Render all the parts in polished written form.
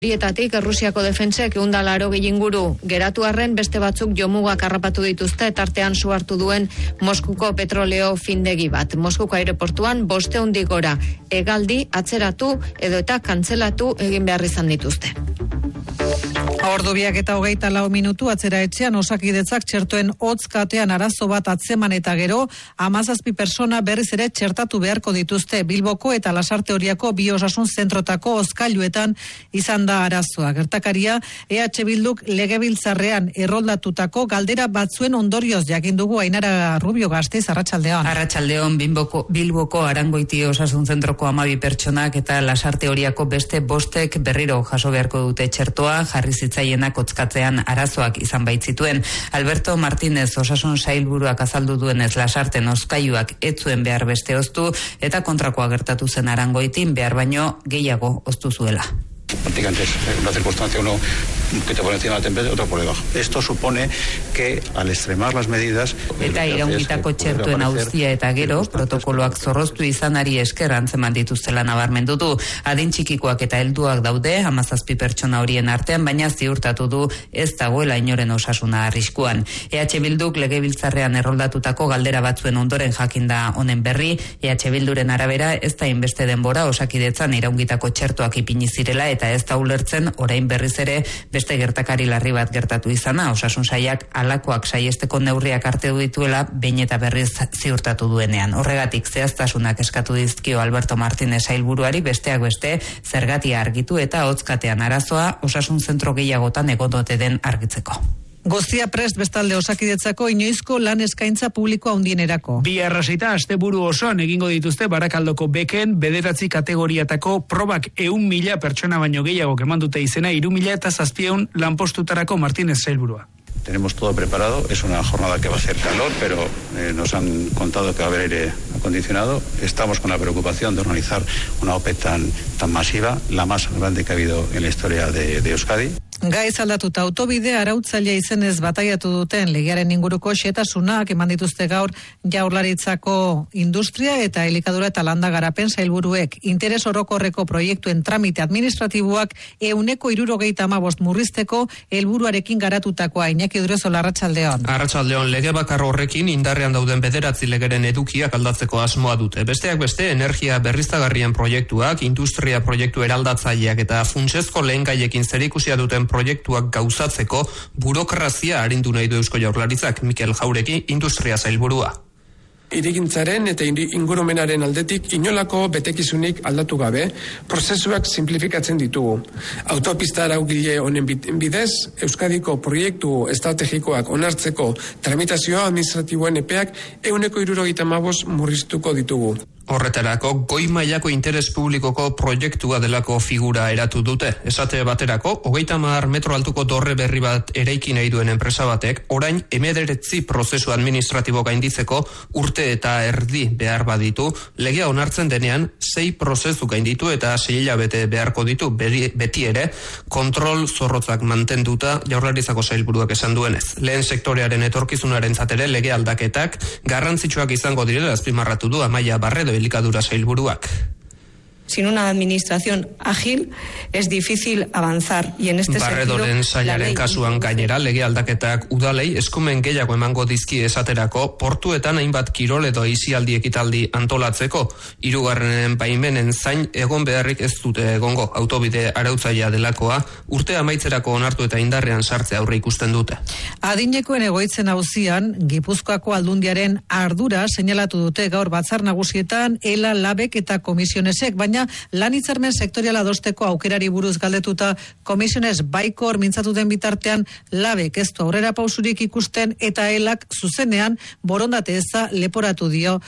Horietatik Errusiako defentsek 180 inguru geratu arren beste batzuk jomugak harrapatu dituzte tartean su hartu duen Moskuko petroleo findegi bat. Moskuko aireportuan 500 gora hegaldi atzeratu edo eta kantzelatu egin behar izan dituzte. Ordu 2:24 atzera etxean Osakidetzak txertoen hotz katean arazo bat atzeman eta gero 17 persona berriz ere txertatu beharko dituzte. Bilboko eta Lasarte Oriako bi osasun zentrotako hozkailuetan izan da arazoa. Gertakaria EH Bilduk legebiltzarrean erroldatutako galdera batzuen ondorioz jakin dugu. Ainara Rubio Gasteiz, arratsaldeon. Arratsaldeon, Bilboko Arangoiti osasun zentroko 12 pertsonak eta Lasarte Oriako beste 5 berriro jaso beharko dute txertoa, jarri zitzaienak otzkatzean arazoak izan baitzituen. Alberto Martínez osasun sailburuak azaldu duenez Lasarten hozkailuak ez zuen behar beste oztu eta kontrakoa gertatu zen Arangoitin behar baino gehiago oztu zuela. Prácticamente es una circunstancia, uno que te pone encima de la temperatura, otro por debajo. Esto supone que al extremar las medidas... Eta iraungitako txertuen auzia eta gero, protokoloak zorroztu izanari esker antzeman dituztela nabarmendu du. Adin txikikoak eta helduak daude, 17 pertsona horien artean, baina ziurtatu du ez dagoela inoren osasuna arriskuan. EH Bilduk legebiltzarrean erroldatutako galdera batzuen ondoren jakinda honen berri, EH Bilduren arabera ez da inbeste denbora Osakidetzan iraungitako txertoak ipini zirela eta ez da ulertzen orain berriz ere beste gertakari larri bat gertatu izana. Osasun sailak halakoak saiesteko neurriak hartu dituela behin eta berriz ziurtatu duenean. Horregatik zehaztasunak eskatu dizkio Alberto Martínez sailburuari besteak beste zergatia argitu eta hotzkatean arazoa osasun zentro gehiagotan egon ote den argitzeko. Guztia prest bestalde Osakidetzako inoizko lan eskaintza publikoa handienerako. Bi arrasaita asteburu osoan egingo dituzte Barakaldoko beken 9 kategoriatako probak 100.000 pertsona baino gehiago eman dute izena 3.700 lanpostutarako Martínez sailburua. Tenemos todo preparado, es una jornada que va a hacer calor, pero nos han contado que va a haber aire acondicionado. Estamos con la preocupación de organizar una OPE tan masiva, la más grande que ha habido en la historia de Euskadi. Gaiz aldatuta autobide arautzailea izenez bataiatu duten legearen inguruko xehetasunak eman dituzte gaur Jaurlaritzako industria eta elikadura eta landa garapen sailburuek. Interes orokorreko proiektuen tramite administratiboak 175 murrizteko helburuarekin garatutakoa. Iñaki Durezola, arratsaldeon. Arratsaldeon, lege bakar horrekin indarrean dauden 9 legeren edukiak aldatzeko asmoa dute. Besteak beste, energia berriztagarrien proiektuak, industria proiektu eraldatzaileak eta funtsezko lehengaiekin zerikusia duten proiektuak gauzatzeko burokrazia arindu nahi du Eusko Jaurlaritzak. Mikel Jauregi, industria sailburua. Hirigintzaren eta ingurumenaren aldetik inolako betekizunik aldatu gabe, prozesuak simplifikatzen ditugu. Autopista araugile honen bidez, Euskadiko proiektu estrategikoak onartzeko tramitazioa administratiboen epeak 175 murriztuko ditugu. Horretarako, goi mailako interes publikoko proiektua delako figura eratu dute. Esate baterako, 30 metro altuko dorre berri bat eraiki nahi duen enpresa batek, orain 19 prozesu administratibo gainditzeko urte eta erdi behar baditu, legea onartzen denean 6 prozesu gainditu eta 6 hilabete beharko ditu, beti ere, kontrol zorrotzak mantenduta Jaurlaritzako sailburuak esan duenez. Lehen sektorearen etorkizunaren zatere lege aldaketak garrantzitsuak izango direla azpimarratu du Amaia Barredo elikadura sailburuak. Sin una administración ágil es difícil avanzar y en este Barredoren sentido sailaren kasuan gainera lege aldaketak udalei eskumen gehiago emango dizki esaterako portuetan hainbat kirol edo aisialdi ekitaldi antolatzeko, 3. baimenen zain egon beharrik ez dute egongo autobide arautzailea delakoa urte amaitzerako onartu eta indarrean sartze aurre ikusten dute. Adinekoen egoitzen auzian Gipuzkoako Aldundiaren ardura seinalatu dute gaur batzar nagusietan ELA, LABek eta komisionesek, baina lan hitzarmen sektoriala adosteko aukerari buruz galdetuta komisiones baikor mintzatu den bitartean LABek ez du aurrera pausurik ikusten eta ELAk zuzenean borondate eza leporatu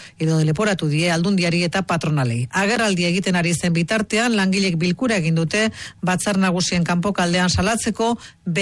die Aldundiari eta patronalei. Agerraldi egiten ari zen bitartean langilek bilkura egin dute batzar nagusien kanpokaldean salatzeko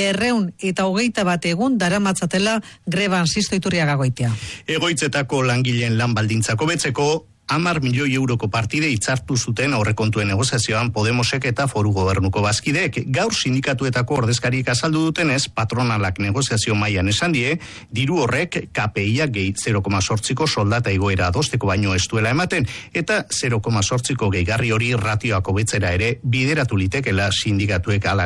221 egun daramatzatela greban. Sisto Iturriaga Goitia. Egoitzetako langileen lan baldintzak hobetzeko 10 milioi euroko partide hitzartu zuten aurrekontuen negoziazioan Podemosek eta Foru Gobernuko bazkideek. Gaur sindikatuetako ordezkariek azaldu dutenez, patronalak negoziazio mailan esan die, diru horrek KPIa gehi 0,8ko soldata igoera adosteko baino ez duela ematen, eta 0,8ko gehigarri hori ratioak hobetzera ere bideratu litekela sindikatuek ala